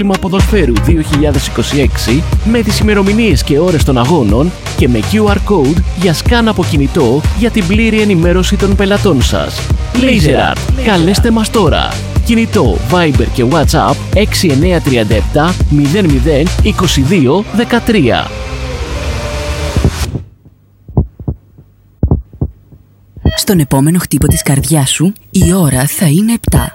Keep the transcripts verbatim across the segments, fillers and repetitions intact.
Ποδοσφαίρου δύο χιλιάδες είκοσι έξι με τις ημερομηνίες και ώρες των αγώνων και με κιου αρ Code για σκάν από κινητό για την πλήρη ενημέρωση των πελατών σας. LaserArt. Καλέστε μας τώρα. Κινητό, Viber και WhatsApp έξι εννιά τρία επτά μηδέν μηδέν είκοσι δύο δεκατρία. Στον επόμενο χτύπο της καρδιάς σου η ώρα θα είναι επτά.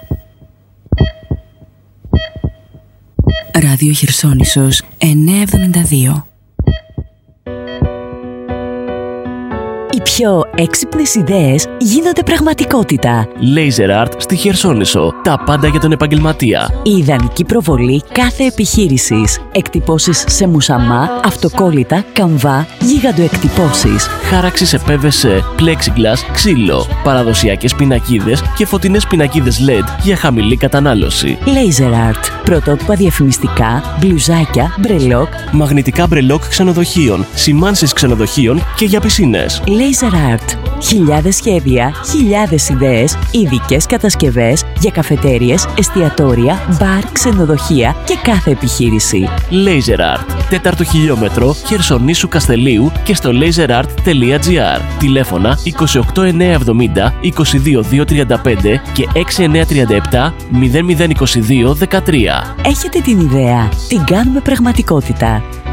Ράδιο Χερσόνησος εννιακόσια εβδομήντα δύο. Οι πιο έξυπνες ιδέες γίνονται πραγματικότητα. LaserArt στη Χερσόνησο. Τα πάντα για τον επαγγελματία. Η ιδανική προβολή κάθε επιχείρησης. Εκτυπώσεις σε μουσαμά, αυτοκόλλητα, καμβά, γίγαντοεκτυπώσεις. Χάραξη σε πι βι σι, plexiglass, ξύλο. Παραδοσιακές πινακίδες και φωτεινές πινακίδες ελ ι ντι για χαμηλή κατανάλωση. LaserArt. Πρωτότυπα διαφημιστικά, μπλουζάκια, μπρελόκ. Μαγνητικά μπρελόκ ξενοδοχείων, σημάνσεις ξενοδοχείων και για πισίνες. LaserArt. Χιλιάδες σχέδια, χιλιάδες ιδέες, ειδικές κατασκευές για καφετέριες, εστιατόρια, μπαρ, ξενοδοχεία και κάθε επιχείρηση. LaserArt. Τέταρτο χιλιόμετρο Χερσονήσου Καστελίου και στο laserart τελεία τζι άρ. Τηλέφωνα είκοσι οκτώ εννιακόσια εβδομήντα είκοσι δύο διακόσια τριάντα πέντε και έξι εννιά τρία επτά μηδέν μηδέν είκοσι δύο δεκατρία. Έχετε την ιδέα, την κάνουμε πραγματικότητα.